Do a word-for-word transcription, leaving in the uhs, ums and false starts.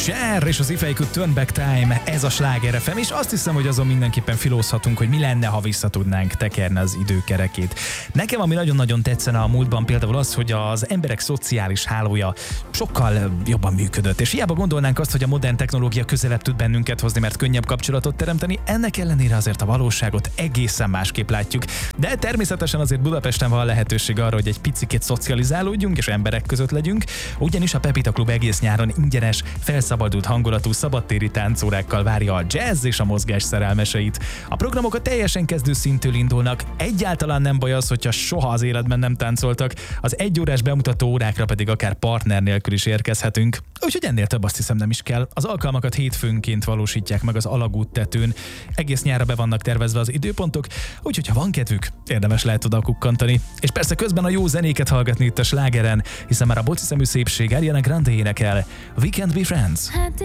Cher és az If I Could Turn Back Time, ez a Sláger ef em, és azt hiszem, hogy azon mindenképpen filózhatunk, hogy mi lenne, ha vissza tudnánk tekerni az időkerekét. Nekem, ami nagyon-nagyon tetszene a múltban, például az, hogy az emberek szociális hálója sokkal jobban működött, és hiába gondolnánk azt, hogy a modern technológia közelebb tud bennünket hozni, mert könnyebb kapcsolatot teremteni, ennek ellenére azért a valóságot egészen másképp látjuk. De természetesen azért Budapesten van lehetőség arra, hogy egy picikét szocializálódjunk és emberek között legyünk, ugyanis a Pepita Klub egész nyáron ingyenes, felszabadult hangulatú szabadtéri táncórákkal várja a jazz és a mozgás szerelmeseit. A programok a teljesen kezdő szintől indulnak, egyáltalán nem baj az, hogyha soha az életben nem táncoltak, az egyórás bemutató órákra pedig akár partner nélkül is érkezhetünk. Úgyhogy ennél több azt hiszem nem is kell. Az alkalmakat hétfőnként valósítják meg az Alagút tetőn. Egész nyárra be vannak tervezve az időpontok, úgyhogy ha van kedvük, érdemes lehet oda kukkantani. És persze közben a jó zenéket hallgatni itt a Slágeren, hiszen már a boci szemű szépség Ariana Grande énekel We Can't Be Friends.